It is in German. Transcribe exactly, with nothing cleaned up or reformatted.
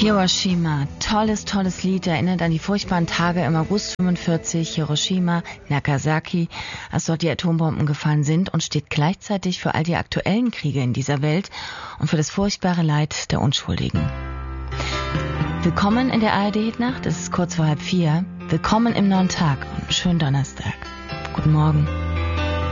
Hiroshima, tolles, tolles Lied, erinnert an die furchtbaren Tage im August fünfundvierzig, Hiroshima, Nagasaki, als dort die Atombomben gefallen sind, und steht gleichzeitig für all die aktuellen Kriege in dieser Welt und für das furchtbare Leid der Unschuldigen. Willkommen in der A R D-Hitnacht, es ist kurz vor halb vier. Willkommen im neuen Tag und schönen Donnerstag. Guten Morgen.